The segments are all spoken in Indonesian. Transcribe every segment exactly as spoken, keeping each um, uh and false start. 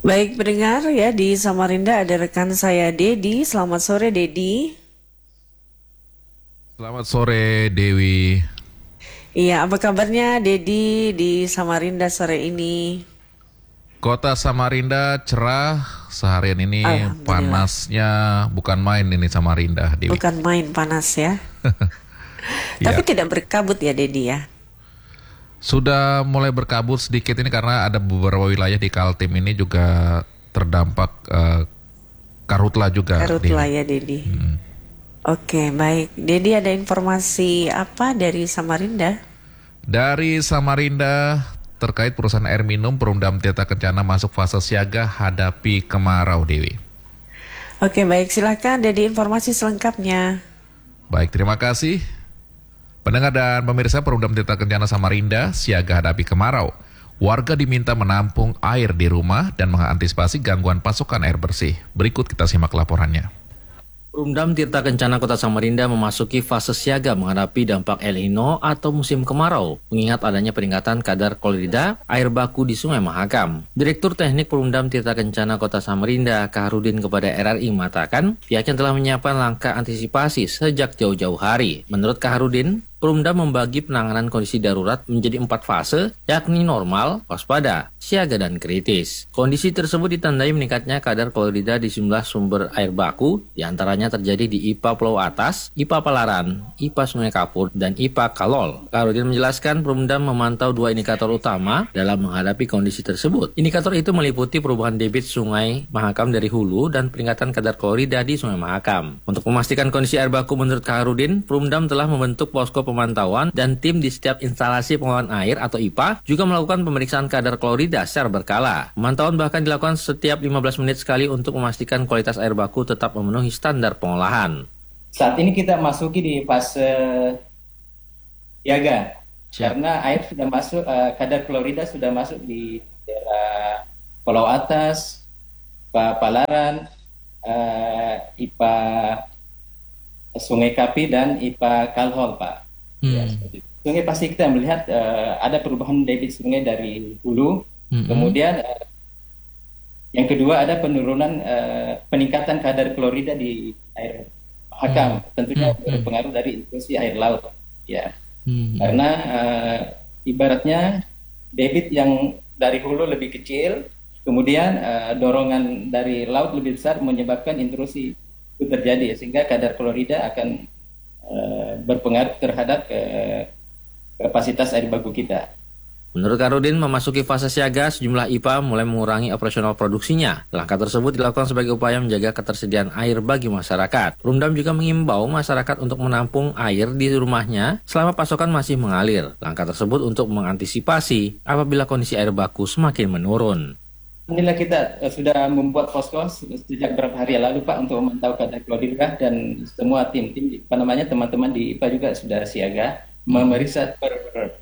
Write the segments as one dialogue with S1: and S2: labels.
S1: Baik pendengar ya, di Samarinda ada rekan saya Dedi. Selamat sore Dedi.
S2: Selamat sore Dewi.
S1: Iya, apa kabarnya Dedi di Samarinda sore ini?
S2: Kota Samarinda cerah, seharian ini
S1: Alhamdulillah.
S2: panasnya bukan main ini Samarinda, Dewi.
S1: Bukan main panas ya. Tapi
S2: Ya,
S1: tidak berkabut ya Dedi ya.
S2: sudah mulai berkabut sedikit ini karena ada beberapa wilayah di Kaltim ini juga terdampak eh, karhutla juga,
S1: Karutla
S2: Dewi.
S1: ya Dedi.
S2: Hmm.
S1: Oke, baik. Dedi ada informasi apa dari Samarinda?
S2: Dari Samarinda terkait perusahaan air minum, Perumdam Tirta Kencana masuk fase siaga hadapi kemarau, Dewi.
S1: Oke, baik. Silakan Dedi informasi selengkapnya.
S2: Baik, terima kasih. Pendengar dan pemirsa, Perumdam Tirta Kencana Samarinda siaga hadapi kemarau. Warga diminta menampung air di rumah dan mengantisipasi gangguan pasokan air bersih. Berikut kita simak laporannya.
S3: Perumdam Tirta Kencana Kota Samarinda memasuki fase siaga menghadapi dampak El Nino atau musim kemarau, mengingat adanya peningkatan kadar klorida air baku di Sungai Mahakam. Direktur Teknik Perumdam Tirta Kencana Kota Samarinda, Kaharudin kepada R R I mengatakan, pihaknya telah menyiapkan langkah antisipasi sejak jauh-jauh hari. Menurut Kaharudin, Perumda membagi penanganan kondisi darurat menjadi empat fase, yakni normal, waspada, siaga, dan kritis. Kondisi tersebut ditandai meningkatnya kadar klorida di sejumlah sumber air baku, diantaranya terjadi di I P A Pulau Atas, I P A Palaran, I P A Sungai Kapur, dan I P A Kalol. Kaharudin menjelaskan Perumda memantau dua indikator utama dalam menghadapi kondisi tersebut. Indikator itu meliputi perubahan debit Sungai Mahakam dari hulu dan peningkatan kadar klorida di Sungai Mahakam. Untuk memastikan kondisi air baku menurut Kaharudin, Perumdam telah membentuk posko pemantauan dan tim di setiap instalasi pengolahan air atau I P A juga melakukan pemeriksaan kadar klorida secara berkala. Pemantauan bahkan dilakukan setiap lima belas menit sekali untuk memastikan kualitas air baku tetap memenuhi standar pengolahan.
S4: Saat ini kita masuki di fase siaga karena air sudah masuk, uh, kadar klorida sudah masuk di daerah Pulau Atas, I P A Palaran, uh, I P A Sungai Kapi, dan I P A Kalhol, Pak. Ya,
S3: Hmm.
S4: seperti itu. Sungai pasti kita melihat uh, ada perubahan debit sungai dari hulu,
S3: Mm-mm.
S4: kemudian uh, yang kedua ada penurunan uh, peningkatan kadar klorida di air Mahakam, tentunya
S3: Mm-mm.
S4: berpengaruh dari intrusi air laut, ya.
S3: Mm-mm.
S4: Karena uh, ibaratnya debit yang dari hulu lebih kecil, kemudian uh, dorongan dari laut lebih besar menyebabkan intrusi itu terjadi, sehingga kadar klorida akan uh, berpengaruh terhadap uh, kapasitas air baku kita.
S3: Menurut Kaharudin, memasuki fase siaga, sejumlah I P A mulai mengurangi operasional produksinya. Langkah tersebut dilakukan sebagai upaya menjaga ketersediaan air bagi masyarakat. Perumdam juga mengimbau masyarakat untuk menampung air di rumahnya selama pasokan masih mengalir. Langkah tersebut untuk mengantisipasi apabila kondisi air baku semakin menurun.
S4: Alhamdulillah kita uh, sudah membuat posko sejak beberapa hari lalu, Pak, untuk memantau kadar klorida, dan semua tim-tim, apa namanya, teman-teman di I P A juga sudah siaga memeriksa per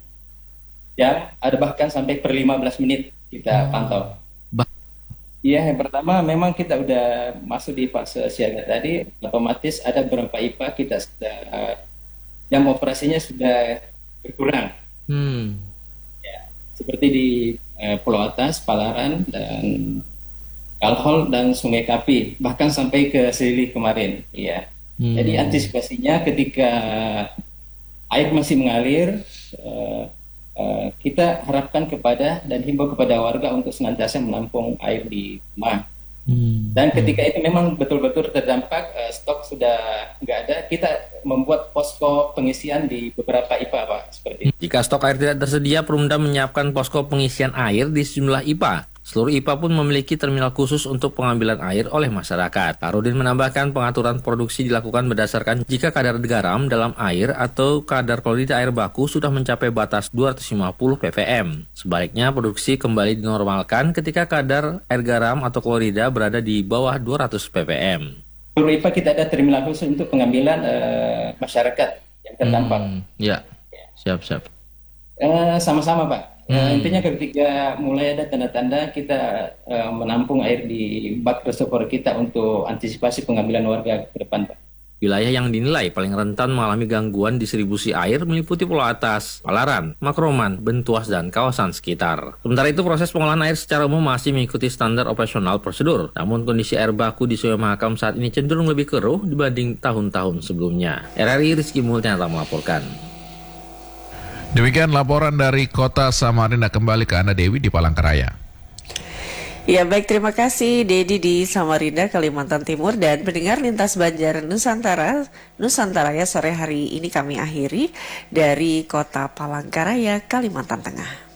S4: jam, ada bahkan sampai per lima belas menit kita pantau.
S3: Bah-
S4: Iya, yang pertama memang kita udah masuk di fase siaga tadi, otomatis ada beberapa I P A kita sudah jam operasinya sudah berkurang.
S3: Hmm.
S4: Ya, seperti di eh, Pulau Atas, Palaran, dan Kalhol, dan Sungai Kapi, bahkan sampai ke Selili kemarin. Iya.
S3: Hmm.
S4: Jadi antisipasinya ketika air masih mengalir, eh, eh, kita harapkan kepada dan himbau kepada warga untuk senantiasa menampung air di rumah.
S3: Hmm.
S4: Dan ketika itu memang betul-betul terdampak, eh, stok sudah nggak ada, kita membuat posko pengisian di beberapa I P A, Pak, seperti itu.
S3: Jika stok air tidak tersedia, Perumda menyiapkan posko pengisian air di sejumlah I P A. Seluruh I P A pun memiliki terminal khusus untuk pengambilan air oleh masyarakat. Kaharudin menambahkan pengaturan produksi dilakukan berdasarkan jika kadar garam dalam air atau kadar klorida air baku sudah mencapai batas dua ratus lima puluh ppm. Sebaliknya, produksi kembali dinormalkan ketika kadar air garam atau klorida berada di bawah dua ratus ppm.
S4: Seluruh I P A kita ada terminal khusus untuk pengambilan eh, masyarakat yang terdampak.
S3: Hmm, ya, siap-siap.
S4: Eh, sama-sama, Pak. Eh,
S3: Hmm.
S4: intinya ketika mulai ada tanda-tanda kita eh, menampung air di bak reservoir kita untuk antisipasi pengambilan warga ke depan, Pak.
S3: Wilayah yang dinilai paling rentan mengalami gangguan distribusi air meliputi Pulau Atas, Palaran, Makroman, Bentuas, dan kawasan sekitar. Sementara itu, proses pengolahan air secara umum masih mengikuti standar operasional prosedur. Namun kondisi air baku di Sungai Mahakam saat ini cenderung lebih keruh dibanding tahun-tahun sebelumnya. R R I Rizky Multianata melaporkan.
S2: Demikian laporan dari Kota Samarinda. Kembali ke Anda, Dewi, di Palangkaraya.
S1: Ya baik, terima kasih Dedi di Samarinda, Kalimantan Timur. Dan pendengar Lintas Banjar Nusantara, Nusantara ya sore hari ini kami akhiri dari Kota Palangkaraya, Kalimantan Tengah.